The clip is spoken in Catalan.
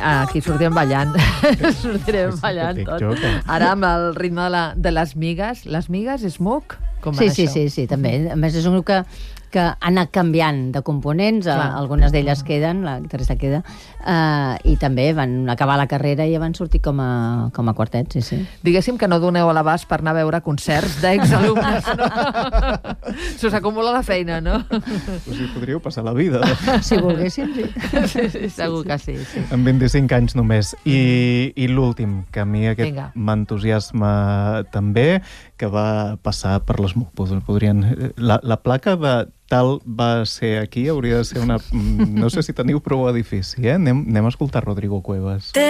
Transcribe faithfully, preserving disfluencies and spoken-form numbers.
aquí sortirem ballant. Sortirem ballant tot. Ara amb el ritme de, la, de les migues. Les migues, Smoke? Com sí, va sí, això? sí, sí, també. A més, és un grup que, que ha anat canviant de components, Clar. algunes d'elles queden, la guitarrista queda, uh, i també van acabar la carrera i ja van sortir com a, com a quartet, sí, sí. Diguéssim que no doneu a l'abast per anar a veure concerts d'exalumnes, no? Se us acumula la feina, no? Us hi podríeu passar la vida. Si volguéssim, sí. Sí, sí, segur que sí, sí. Amb vint-i-cinc anys només. I, i l'últim, que a mi aquest Vinga. m'entusiasma també, que va passar per les... Podrien... La, la placa va... Tal va ser aquí, hauria de ser una... No sé si teniu prou edifici, eh? Anem, anem a escoltar Rodrigo Cuevas.